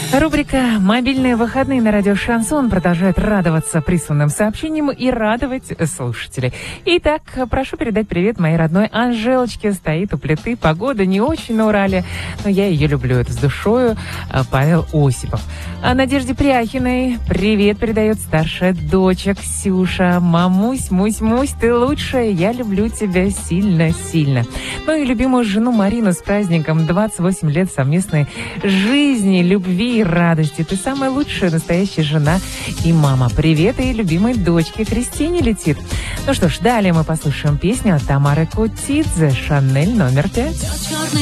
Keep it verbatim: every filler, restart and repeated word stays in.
Рубрика «Мобильные выходные» на радио «Шансон» продолжает радоваться присланным сообщениям и радовать слушателей. Итак, прошу передать привет моей родной Анжелочке. Стоит у плиты. Погода не очень на Урале, но я ее люблю. Это с душою. Павел Осипов. А Надежде Пряхиной привет передает старшая доча Ксюша. Мамусь, мусь, мусь, ты лучшая. Я люблю тебя сильно-сильно. Ну и любимую жену Марину с праздником. двадцать восемь лет совместной жизни, любви и радости. Ты самая лучшая настоящая жена и мама. Привет и любимой дочке Кристине летит. Ну что ж, далее мы послушаем песню от Тамары Кутидзе «Шанель номер пять».